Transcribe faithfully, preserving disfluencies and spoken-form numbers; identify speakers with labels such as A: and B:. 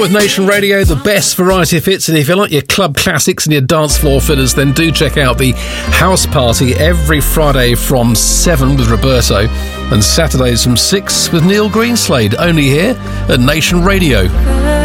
A: with Nation Radio, the best variety of hits. And if you like your club classics and your dance floor fillers, then do check out the House Party every Friday from seven with Roberto and Saturdays from six with Neil Greenslade, only here at Nation Radio.